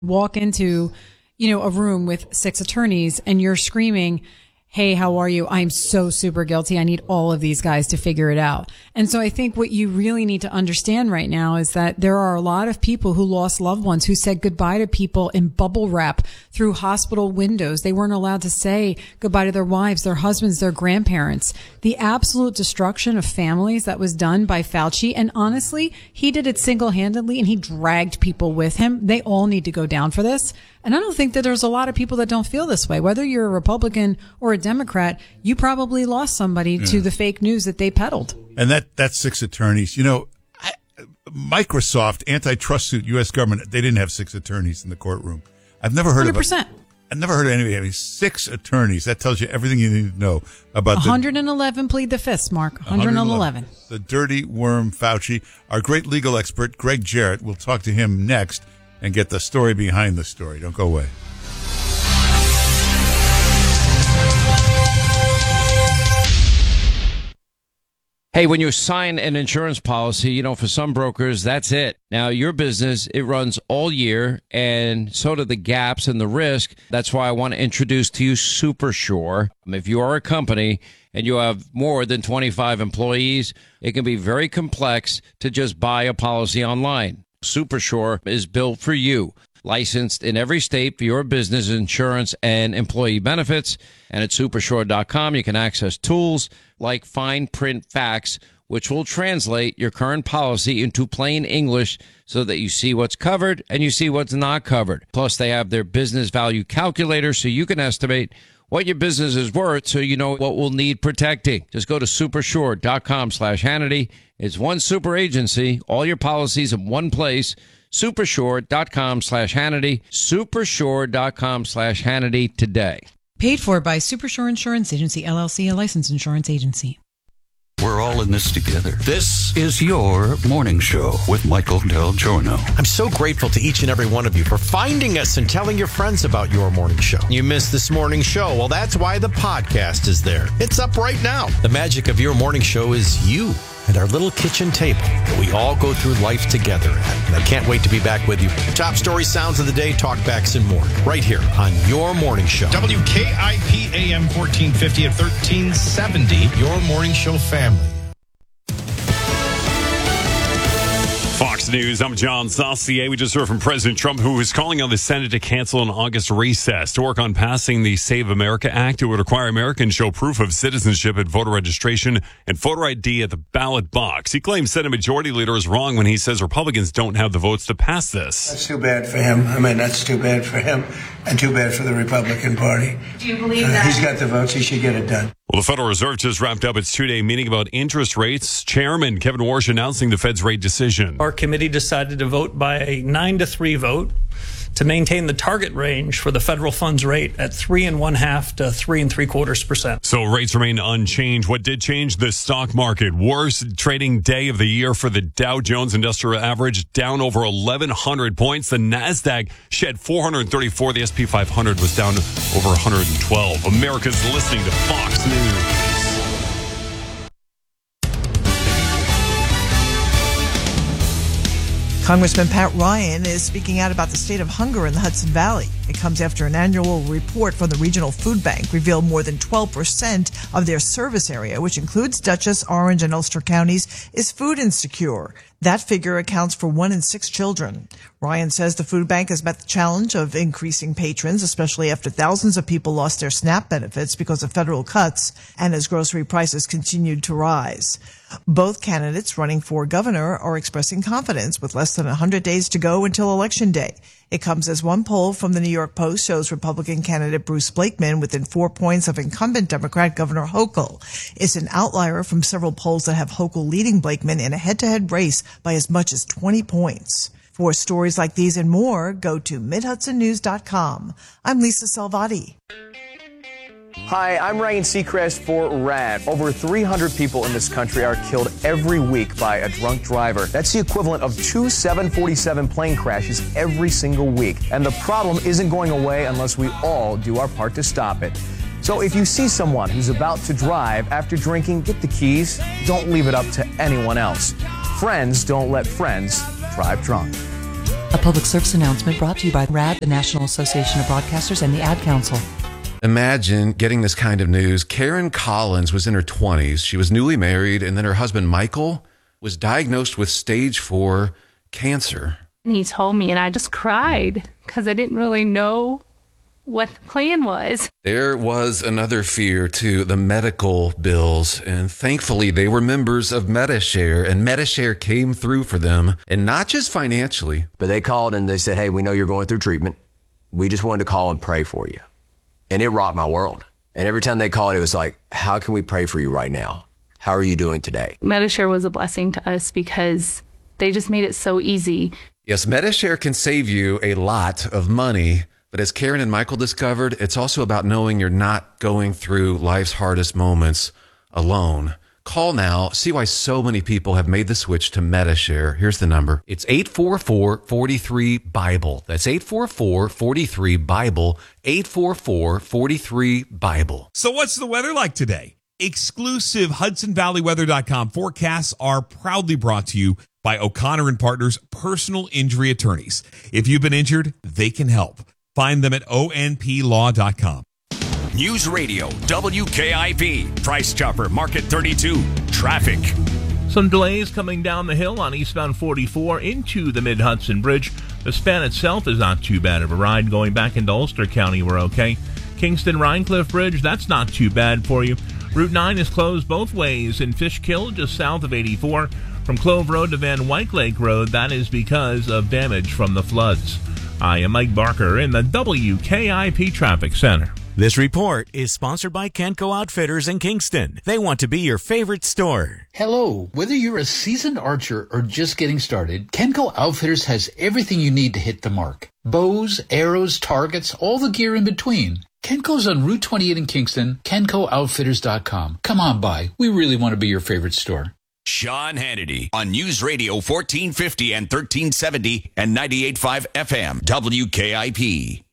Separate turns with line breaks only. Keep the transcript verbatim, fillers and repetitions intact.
walk into, you know, a room with six attorneys and you're screaming, hey, how are you? I'm so super guilty. I need all of these guys to figure it out. And so I think what you really need to understand right now is that there are a lot of people who lost loved ones, who said goodbye to people in bubble wrap through hospital windows. They weren't allowed to say goodbye to their wives, their husbands, their grandparents. The absolute destruction of families that was done by Fauci. And honestly, he did it single-handedly and he dragged people with him. They all need to go down for this. And I don't think that there's a lot of people that don't feel this way. Whether you're a Republican or a Democrat, you probably lost somebody yeah. to the fake news that they peddled.
And that that's six attorneys. You know, I, Microsoft, antitrust suit, U S government, they didn't have six attorneys in the courtroom. I've never heard
one hundred percent.
of it. I've never heard of anybody having six attorneys. That tells you everything you need to know about
one hundred eleven the, plead the fifth, Mark. one hundred eleven. one hundred eleven.
The dirty worm Fauci. Our great legal expert, Greg Jarrett, we'll talk to him next and get the story behind the story. Don't go away.
Hey, when you sign an insurance policy, you know, for some brokers, that's it. Now, your business, it runs all year, and so do the gaps and the risk. That's why I want to introduce to you SuperSure. If you are a company and you have more than twenty-five employees, it can be very complex to just buy a policy online. SuperSure is built for you. Licensed in every state for your business insurance and employee benefits. And at supersure dot com, you can access tools like fine print facts, which will translate your current policy into plain English so that you see what's covered and you see what's not covered. Plus, they have their business value calculator so you can estimate what your business is worth so you know what will need protecting. Just go to supersure dot com slash Hannity. It's one super agency, all your policies in one place. supersure dot com slash Hannity. supersure dot com slash Hannity today.
Paid for by Supersure Insurance Agency, L L C, a licensed insurance agency.
We're all in this together. This is your morning show with Michael Del Giorno.
I'm so grateful to each and every one of you for finding us and telling your friends about your morning show. You missed this morning show. Well, that's why the podcast is there. It's up right now. The magic of your morning show is you and our little kitchen table that we all go through life together at. And I can't wait to be back with you. Top story, sounds of the day, talkbacks, and more. Right here on your morning show. W K I P A M fourteen fifty at thirteen seventy. Your morning show family.
Fox News, I'm John Saucier. We just heard from President Trump, who is calling on the Senate to cancel an August recess to work on passing the Save America Act. It would require Americans show proof of citizenship at voter registration and voter I D at the ballot box. He claims Senate Majority Leader is wrong when he says Republicans don't have the votes to pass this.
That's too bad for him. I mean, that's too bad for him and too bad for the Republican Party.
Do you believe
uh,
that?
He's got the votes. He should get it done.
Well, the Federal Reserve just wrapped up its two-day meeting about interest rates. Chairman Kevin Warsh announcing the Fed's rate decision.
Our committee decided to vote by a nine to three vote to maintain the target range for the federal funds rate at three and one half to three and three quarters percent.
So rates remain unchanged. What did change? The stock market. Worst trading day of the year for the Dow Jones Industrial Average, down over eleven hundred points. The Nasdaq shed four hundred thirty-four. The S and P five hundred was down over one hundred twelve. America's listening to Fox News.
Congressman Pat Ryan is speaking out about the state of hunger in the Hudson Valley. It comes after an annual report from the Regional Food Bank revealed more than twelve percent of their service area, which includes Dutchess, Orange, and Ulster counties, is food insecure. That figure accounts for one in six children. Ryan says the food bank has met the challenge of increasing patrons, especially after thousands of people lost their SNAP benefits because of federal cuts and as grocery prices continued to rise. Both candidates running for governor are expressing confidence with less than one hundred days to go until Election Day. It comes as one poll from the New York Post shows Republican candidate Bruce Blakeman within four points of incumbent Democrat Governor Hochul. It's an outlier from several polls that have Hochul leading Blakeman in a head-to-head race by as much as twenty points. For stories like these and more, go to mid hudson news dot com. I'm Lisa Salvati.
Hi, I'm Ryan Seacrest for RAD. Over three hundred people in this country are killed every week by a drunk driver. That's the equivalent of two seven forty-seven plane crashes every single week. And the problem isn't going away unless we all do our part to stop it. So if you see someone who's about to drive after drinking, get the keys. Don't leave it up to anyone else. Friends don't let friends drive drunk.
A public service announcement brought to you by R A D, the National Association of Broadcasters, and the Ad Council.
Imagine getting this kind of news. Karen Collins was in her twenties. She was newly married, and then her husband, Michael, was diagnosed with stage four cancer.
And he told me, and I just cried because I didn't really know what the plan was.
There was another fear, too, the medical bills. And thankfully, they were members of Medi-Share, and Medi-Share came through for them, and not just financially.
But they called and they said, hey, we know you're going through treatment. We just wanted to call and pray for you. And it rocked my world. And every time they called, it was like, how can we pray for you right now? How are you doing today?
Medi-Share was a blessing to us because they just made it so easy.
Yes, Medi-Share can save you a lot of money. But as Karen and Michael discovered, it's also about knowing you're not going through life's hardest moments alone. Call now. See why so many people have made the switch to Medi-Share. Here's the number. It's eight four four, four three, BIBLE. That's eight four four, four three, BIBLE. eight four four, four three, BIBLE.
So what's the weather like today? Exclusive Hudson Valley Weather dot com forecasts are proudly brought to you by O'Connor and Partners Personal Injury Attorneys. If you've been injured, they can help. Find them at O N P law dot com.
News Radio, W K I P, Price Chopper, Market thirty-two, traffic.
Some delays coming down the hill on eastbound forty-four into the Mid-Hudson Bridge. The span itself is not too bad of a ride. Going back into Ulster County, we're okay. Kingston-Rhinecliff Bridge, that's not too bad for you. Route nine is closed both ways in Fishkill, just south of eighty-four. From Clove Road to Van Wyck Lake Road, that is because of damage from the floods. I am Mike Barker in the W K I P Traffic Center.
This report is sponsored by Kenco Outfitters in Kingston. They want to be your favorite store.
Hello. Whether you're a seasoned archer or just getting started, Kenco Outfitters has everything you need to hit the mark. Bows, arrows, targets, all the gear in between. Kenco's on Route twenty-eight in Kingston, kenco outfitters dot com. Come on by. We really want to be your favorite store.
Sean Hannity on News Radio fourteen fifty and thirteen seventy and ninety-eight point five F M, W K I P.